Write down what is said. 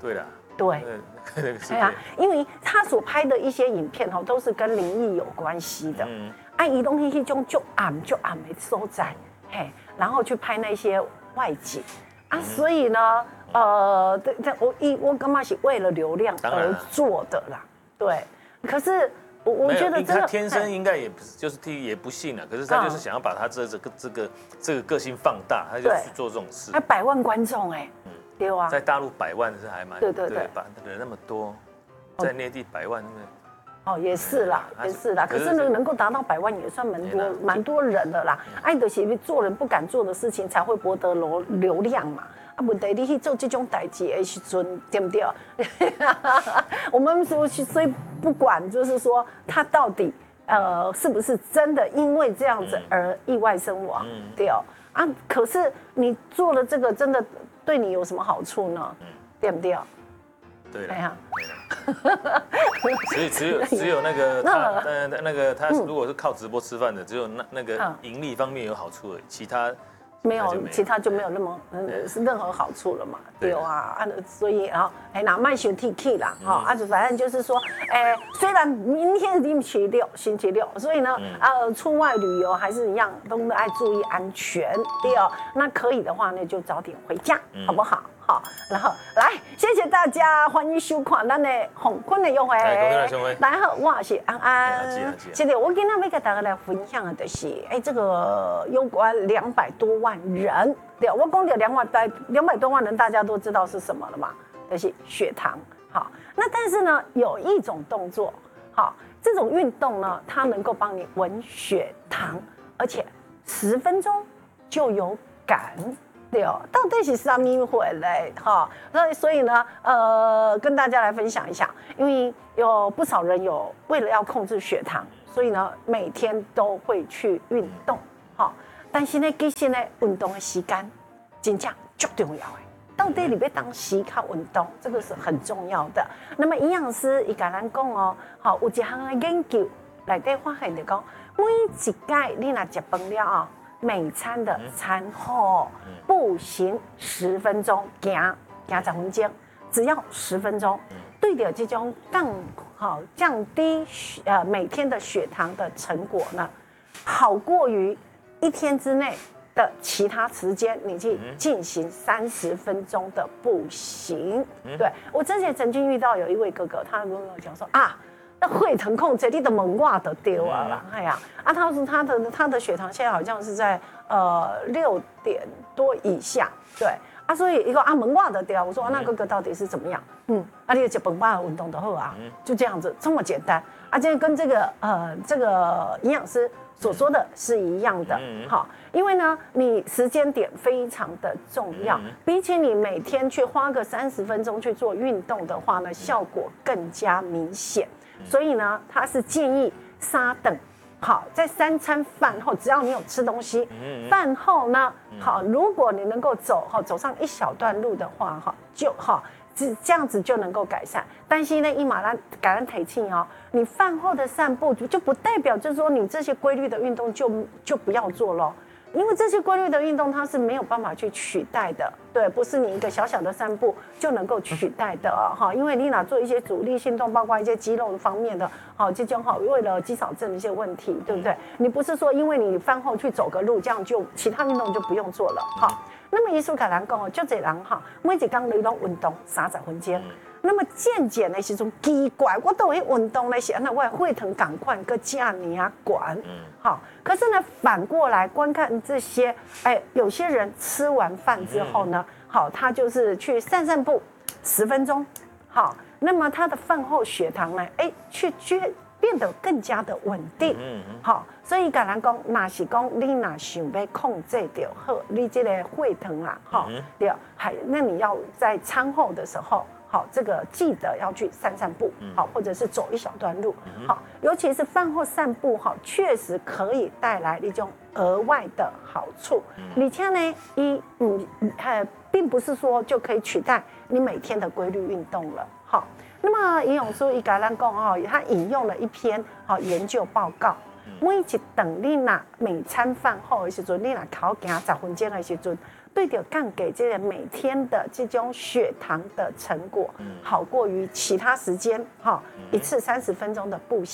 对啦， 对，对啊，因为他所拍的一些影片都是跟灵异有关系的。伊拢去迄种就暗的所在，嘿，然后去拍那些外景啊，所以呢，我干嘛是为了流量而做的啦，对。可是我觉得真的， 他天生应该也不是，就是也不信了，可是他就是想要把他这个个性放大，他就去做这种事。 还100万观众对啊， 在大陆100万是还蛮对， 吧，人那么多，在内地100万也是啦，可是呢，能够达到100万也算蛮多人的啦。就是做人不敢做的事情，才会博得流量嘛。问题你去做这种代志的时阵，对不对？我们所以不管，就是说他到底是不是真的因为这样子而意外身亡，对啊。可是你做了这个，真的对你有什么好处呢？对不对？ 对了，只有那个他如果是靠直播吃饭的，只有那个盈利方面有好处而已，其他没有，其他就没有那么任何好处了嘛，对啊，所以哪卖选 TK 啦，反正就是说，虽然明天是星期六，所以呢，出外旅游还是一样，都爱注意安全，对哦。那可以的话呢，就早点回家，好不好？好，然后来，谢谢大家，欢迎收看咱的红坤的约会。大家好，我是安安。现在我今天要跟大家来分享的就是，这个有关200多万人，对，我讲的200多万人，大家都知道是什么了嘛？就是血糖。好，那但是呢，有一种动作，好，这种运动呢，它能够帮你稳血糖，而且10分钟就有感。到底是什么回来哈？所以呢，跟大家来分享一下，因为有不少人为了要控制血糖，所以呢每天都会去运动，但是呢，其实呢，运动的时间真正最重要的。到底你要当时靠运动，这个是很重要的。那么营养师伊甲咱讲有一项的研究内底发现就讲，每一届你若食饭了每餐的餐后步行10分钟，行10分钟，只要10分钟，对的这种降低每天的血糖的成果呢，好过于1天之内的其他时间你去进行30分钟的步行。对，我之前曾经遇到有一位哥哥，他跟我讲说那血糖控制你的门挂的丢啦，他说他的血糖现在好像是在6点多以下，对所以一个门挂的丢，我说那哥哥到底是怎么样？你的吃饭吧运动的好就这样子这么简单今天跟这个营养师所说的是一样的，因为呢，你时间点非常的重要，比起你每天去花个30分钟去做运动的话呢，效果更加明显。所以呢，他是建议3等，在3餐饭后，只要你有吃东西，饭后呢，如果你能够走上一小段路的话，就这样子就能够改善。但是呢，伊马拉感恩提醒你饭后的散步就不代表就是说你这些规律的运动就不要做咯。因为这些规律的运动它是没有办法去取代的，对，不是你一个小小的散步就能够取代的因为你哪做一些阻力运动，包括一些肌肉方面的这种为了肌少症的一些问题，对不对？你不是说因为你饭后去走个路，这样就其他运动就不用做了那么医术凯兰讲就这人每一天你都运动30分钟。那么健检的时候奇怪，我都会运动的时候，那我血糖赶快个加你管，可是呢，反过来观看这些，有些人吃完饭之后呢，他就是去散步10分钟，那么他的饭后血糖呢，变得更加的稳定，所以甲人讲，若是讲你若想要控制掉好你这个血糖对，那你要在餐后的时候。这个记得要去散步，或者是走一小段路，尤其是饭后散步，确实可以带来一种额外的好处。而且呢，并不是说就可以取代你每天的规律运动了。那么营养师伊甲咱讲他引用了一篇研究报告， 每一顿你若每餐饭后的时阵，你若考行10分钟的时阵，对着降低这个每天的这种血糖的成果，好过于其他时间一次30分钟的步行。